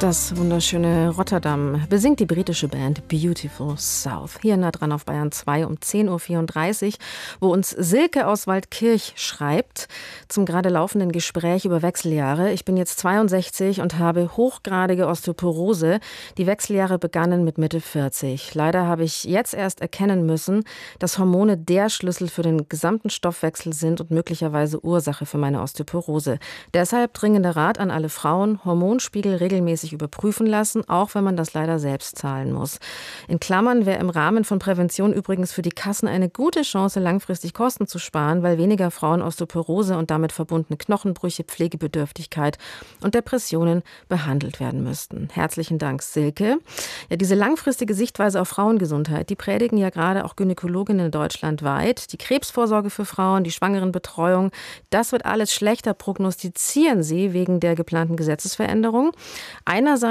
Das wunderschöne Rotterdam besingt die britische Band Beautiful South. Hier nah dran auf Bayern 2 um 10.34 Uhr, wo uns Silke aus Waldkirch schreibt zum gerade laufenden Gespräch über Wechseljahre. Ich bin jetzt 62 und habe hochgradige Osteoporose. Die Wechseljahre begannen mit Mitte 40. Leider habe ich jetzt erst erkennen müssen, dass Hormone der Schlüssel für den gesamten Stoffwechsel sind und möglicherweise Ursache für meine Osteoporose. Deshalb dringender Rat an alle Frauen: Hormonspiegel regelmäßig überprüfen lassen, auch wenn man das leider selbst zahlen muss. In Klammern wäre im Rahmen von Prävention übrigens für die Kassen eine gute Chance, langfristig Kosten zu sparen, weil weniger Frauen Osteoporose und damit verbundene Knochenbrüche, Pflegebedürftigkeit und Depressionen behandelt werden müssten. Herzlichen Dank, Silke. Ja, diese langfristige Sichtweise auf Frauengesundheit, die predigen ja gerade auch Gynäkologinnen deutschlandweit. Die Krebsvorsorge für Frauen, die Schwangerenbetreuung, das wird alles schlechter, prognostizieren sie wegen der geplanten Gesetzesveränderung. Einerseits